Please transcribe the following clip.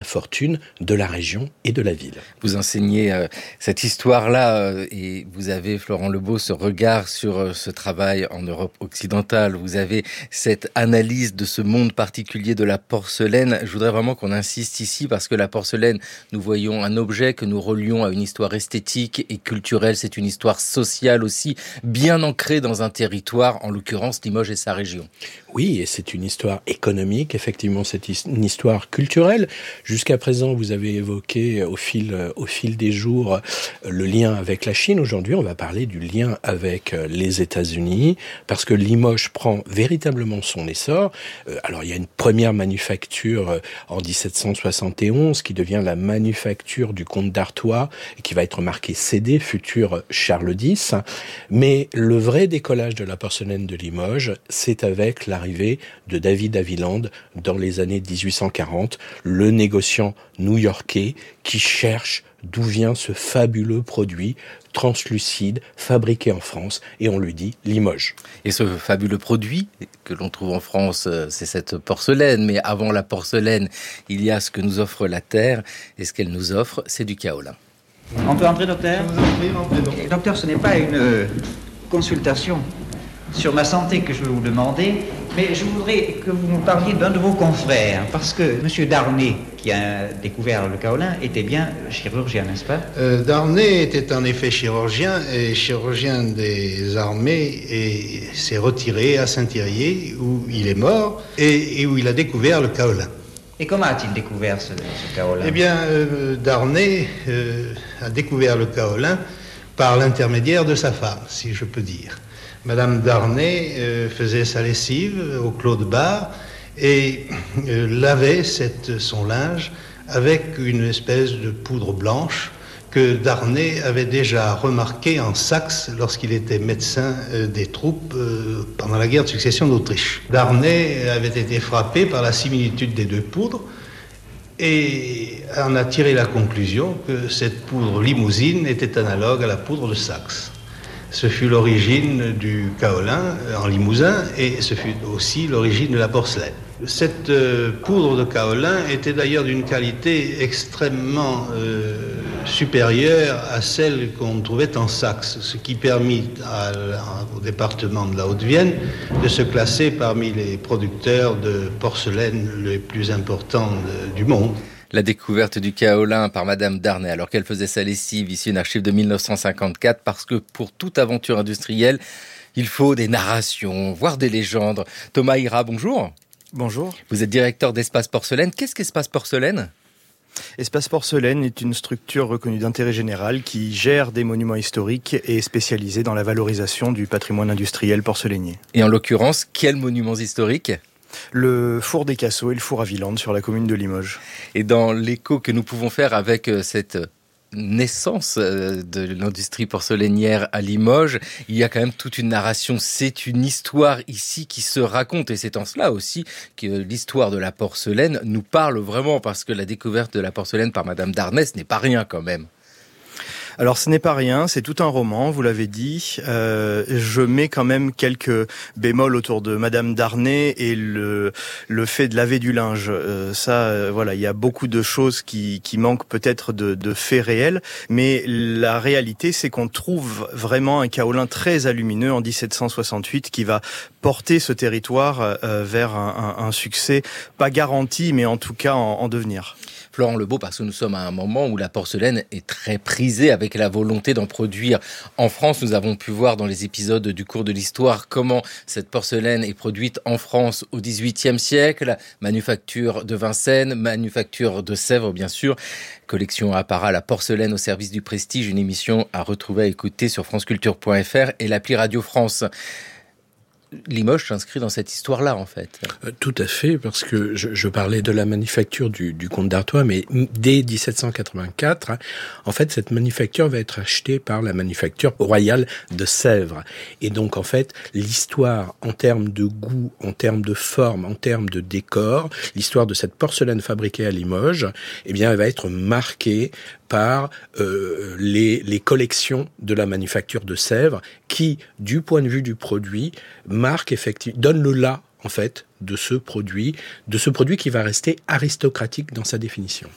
fortune de la région et de la ville. Vous enseignez cette histoire-là et vous avez, Florent Lebeau, ce regard sur ce travail en Europe occidentale. Vous avez cette analyse de ce monde particulier de la porcelaine. Je voudrais vraiment qu'on insiste ici parce que la porcelaine, nous voyons un objet que nous relions à une histoire esthétique et culturelle. C'est une histoire sociale aussi, bien ancrée dans un territoire, en l'occurrence Limoges et sa région. Oui, et c'est une histoire économique, effectivement, c'est une histoire culturelle. Jusqu'à présent, vous avez évoqué au fil des jours le lien avec la Chine. Aujourd'hui, on va parler du lien avec les États-Unis, parce que Limoges prend véritablement son essor. Alors, il y a une première manufacture en 1771 qui devient la manufacture du comte d'Artois et qui va être marquée CD, futur Charles X. Mais le vrai décollage de la porcelaine de Limoges, c'est avec l'arrivée de David Haviland dans les années 1840, le négociant new-yorkais qui cherche d'où vient ce fabuleux produit translucide, fabriqué en France, et on lui dit Limoges. Et ce fabuleux produit que l'on trouve en France, c'est cette porcelaine, mais avant la porcelaine, il y a ce que nous offre la terre, et ce qu'elle nous offre, c'est du kaolin. On peut entrer, docteur ? Je vous en prie, entrez donc. Docteur, ce n'est pas une consultation sur ma santé que je vais vous demander, mais je voudrais que vous me parliez d'un de vos confrères, parce que M. Darnay, qui a découvert le kaolin, était bien chirurgien, n'est-ce pas ? Darnay était en effet chirurgien des armées et s'est retiré à Saint-Thirier, où il est mort et où il a découvert le kaolin. Et comment a-t-il découvert ce kaolin ? Eh bien, Darnay a découvert le kaolin par l'intermédiaire de sa femme, si je peux dire. Madame Darnay faisait sa lessive au Clos de Bar et lavait son linge avec une espèce de poudre blanche que Darnay avait déjà remarqué en Saxe lorsqu'il était médecin des troupes pendant la guerre de succession d'Autriche. Darnay avait été frappé par la similitude des deux poudres et en a tiré la conclusion que cette poudre limousine était analogue à la poudre de Saxe. Ce fut l'origine du kaolin en Limousin et ce fut aussi l'origine de la porcelaine. Cette poudre de kaolin était d'ailleurs d'une qualité extrêmement supérieure à celle qu'on trouvait en Saxe, ce qui permit au département de la Haute-Vienne de se classer parmi les producteurs de porcelaine les plus importants du monde. La découverte du kaolin par Madame Darnay alors qu'elle faisait sa lessive, ici une archive de 1954, parce que pour toute aventure industrielle, il faut des narrations, voire des légendes. Thomas Ira, bonjour. Bonjour. Vous êtes directeur d'Espace Porcelaine. Qu'est-ce qu'Espace Porcelaine ? Espace Porcelaine est une structure reconnue d'intérêt général qui gère des monuments historiques et est spécialisée dans la valorisation du patrimoine industriel porcelainier. Et en l'occurrence, quels monuments historiques ? Le four des Cassots et le four à Villande sur la commune de Limoges. Et dans l'écho que nous pouvons faire avec cette naissance de l'industrie porcelainière à Limoges, il y a quand même toute une narration. C'est une histoire ici qui se raconte, et c'est en cela aussi que l'histoire de la porcelaine nous parle vraiment, parce que la découverte de la porcelaine par Madame Darnay, ce n'est pas rien quand même. Alors ce n'est pas rien, c'est tout un roman, vous l'avez dit. Je mets quand même quelques bémols autour de Madame Darnay et le fait de laver du linge. Voilà, il y a beaucoup de choses qui manquent peut-être de faits réels, mais la réalité c'est qu'on trouve vraiment un kaolin très alumineux en 1768 qui va porter ce territoire vers un succès pas garanti, mais en tout cas en devenir. Florent Lebeau, parce que nous sommes à un moment où la porcelaine est très prisée avec la volonté d'en produire en France. Nous avons pu voir dans les épisodes du cours de l'histoire comment cette porcelaine est produite en France au XVIIIe siècle. Manufacture de Vincennes, manufacture de Sèvres, bien sûr. Collection apparat, la porcelaine au service du prestige, une émission à retrouver, à écouter sur franceculture.fr et l'appli Radio France. Limoges s'inscrit dans cette histoire-là, en fait. Tout à fait, parce que je parlais de la manufacture du comte d'Artois, mais dès 1784, en fait, cette manufacture va être achetée par la manufacture royale de Sèvres. Et donc, en fait, l'histoire, en termes de goût, en termes de forme, en termes de décor, l'histoire de cette porcelaine fabriquée à Limoges, eh bien, elle va être marquée par les collections de la manufacture de Sèvres qui, du point de vue du produit, marque effectivement, donne le là, en fait, de ce produit qui va rester aristocratique dans sa définition.